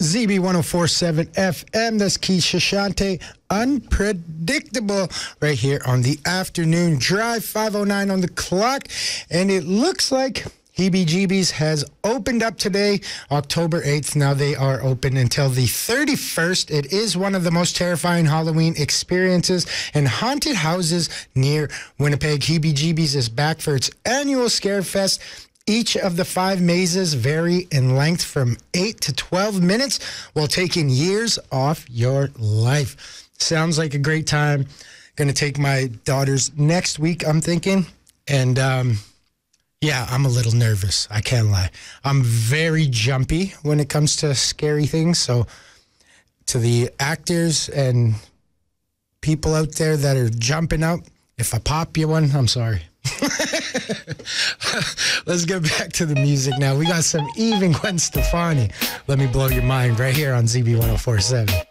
ZB1047 FM. That's Keisha Shante. Unpredictable right here on the afternoon drive. 5:09 on the clock. And it looks like Heebie-Jeebies has opened up today, October 8th. Now they are open until the 31st. It is one of the most terrifying Halloween experiences in haunted houses near Winnipeg. Heebie-Jeebies is back for its annual Scare Fest. Each of the 5 mazes vary in length from 8 to 12 minutes while taking years off your life. Sounds like a great time. Going to take my daughters next week, I'm thinking. And, yeah, I'm a little nervous. I can't lie. I'm very jumpy when it comes to scary things. So to the actors and people out there that are jumping out, if I pop you one, I'm sorry. Let's get back to the music now. We got some Eve and Gwen Stefani. Let me blow your mind right here on ZB1047.